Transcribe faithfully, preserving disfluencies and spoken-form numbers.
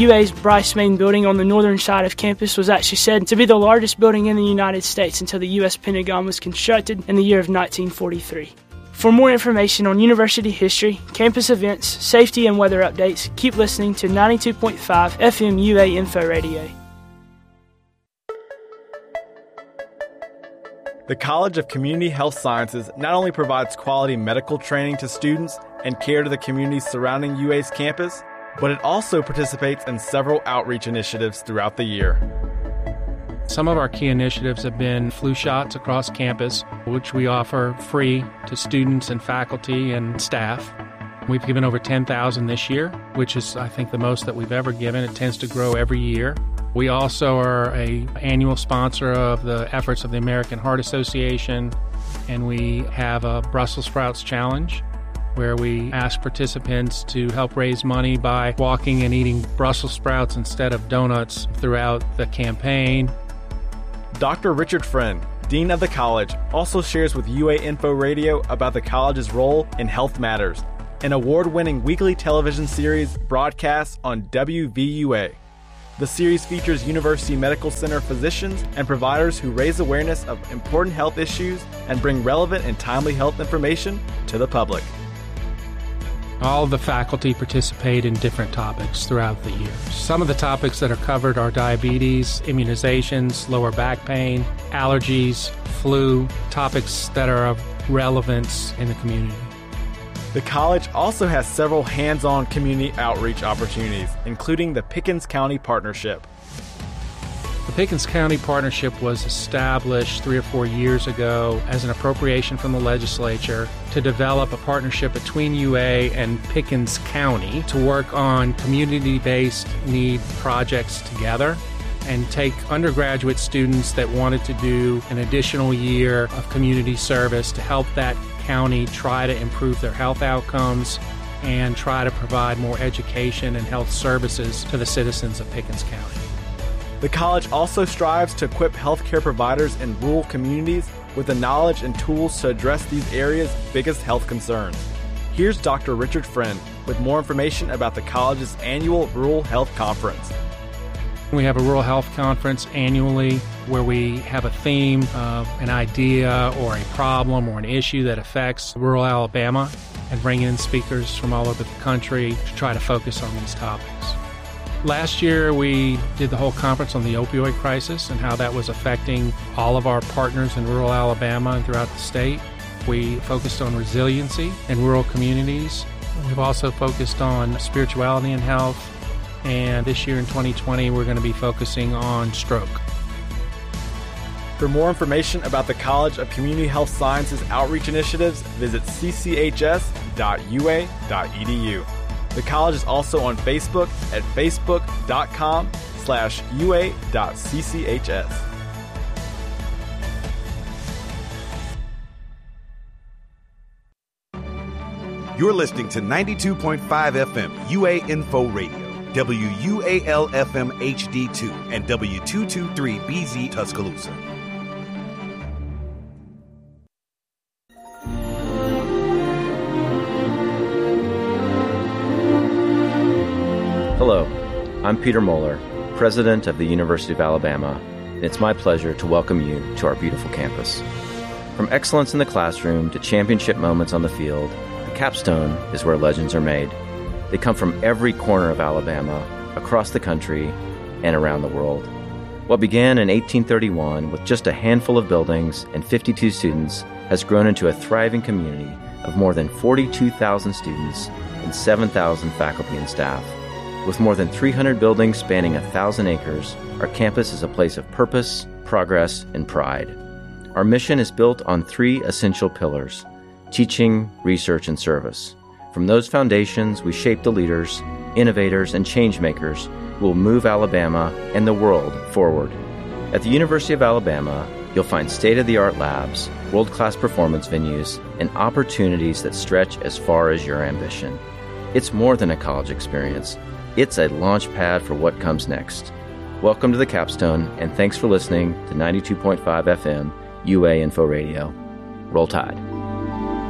U A's Bryce Main building on the northern side of campus was actually said to be the largest building in the United States until the U S Pentagon was constructed in the year of nineteen forty-three. For more information on university history, campus events, safety, and weather updates, keep listening to ninety-two point five F M U A Info Radio. The College of Community Health Sciences not only provides quality medical training to students and care to the communities surrounding U A's campus, but it also participates in several outreach initiatives throughout the year. Some of our key initiatives have been flu shots across campus, which we offer free to students and faculty and staff. We've given over ten thousand this year, which is, I think, the most that we've ever given. It tends to grow every year. We also are an annual sponsor of the efforts of the American Heart Association, and we have a Brussels Sprouts Challenge, where we ask participants to help raise money by walking and eating Brussels sprouts instead of donuts throughout the campaign. Doctor Richard Friend, Dean of the college, also shares with U A Info Radio about the college's role in Health Matters, an award-winning weekly television series broadcast on W V U A. The series features University Medical Center physicians and providers who raise awareness of important health issues and bring relevant and timely health information to the public. All of the faculty participate in different topics throughout the year. Some of the topics that are covered are diabetes, immunizations, lower back pain, allergies, flu, topics that are of relevance in the community. The college also has several hands-on community outreach opportunities, including the Pickens County Partnership. The Pickens County Partnership was established three or four years ago as an appropriation from the legislature to develop a partnership between U A and Pickens County to work on community-based need projects together and take undergraduate students that wanted to do an additional year of community service to help that county try to improve their health outcomes and try to provide more education and health services to the citizens of Pickens County. The college also strives to equip healthcare providers in rural communities with the knowledge and tools to address these areas' biggest health concerns. Here's Doctor Richard Friend with more information about the college's annual Rural Health Conference. We have a Rural Health Conference annually where we have a theme of an idea or a problem or an issue that affects rural Alabama and bring in speakers from all over the country to try to focus on these topics. Last year, we did the whole conference on the opioid crisis and how that was affecting all of our partners in rural Alabama and throughout the state. We focused on resiliency in rural communities. We've also focused on spirituality and health. And this year in twenty twenty, we're going to be focusing on stroke. For more information about the College of Community Health Sciences outreach initiatives, visit c c h s dot u a dot e d u. The college is also on Facebook at facebook.com slash ua.cchs. You're listening to ninety-two point five F M U A Info Radio, W U A L F M H D two, and W two twenty-three B Z Tuscaloosa. Hello, I'm Peter Moeller, President of the University of Alabama, and it's my pleasure to welcome you to our beautiful campus. From excellence in the classroom to championship moments on the field, the capstone is where legends are made. They come from every corner of Alabama, across the country, and around the world. What began in eighteen thirty-one with just a handful of buildings and fifty-two students has grown into a thriving community of more than forty-two thousand students and seven thousand faculty and staff. With more than three hundred buildings spanning one thousand acres, our campus is a place of purpose, progress, and pride. Our mission is built on three essential pillars: teaching, research, and service. From those foundations, we shape the leaders, innovators, and change-makers who will move Alabama and the world forward. At the University of Alabama, you'll find state-of-the-art labs, world-class performance venues, and opportunities that stretch as far as your ambition. It's more than a college experience. It's a launch pad for what comes next. Welcome to the Capstone, and thanks for listening to ninety-two point five F M U A Info Radio. Roll Tide.